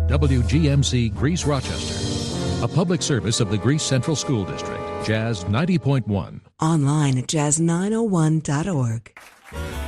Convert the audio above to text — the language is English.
WGMC Greece Rochester, a public service of the Greece Central School District, Jazz 90.1. Online at jazz901.org.